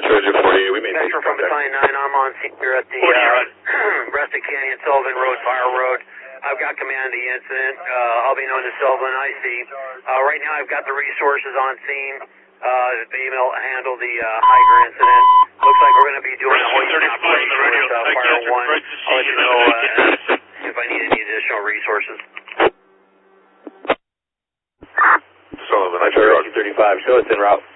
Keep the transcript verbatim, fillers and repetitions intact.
Metro four eighty, we may Metro from Battalion nine, I'm on scene here at the uh, Rustic Canyon, Sullivan Road, Fire Road. I've got command of the incident. Uh, I'll be known as Sullivan, I see. Uh, right now I've got the resources on scene. Uh, to be able to handle the uh, hydrant incident. Looks like we're going to be doing a hoisting operation with uh, Fire one. I'll let you know uh, if I need any additional resources. Sullivan, I thirty-five, show us en route.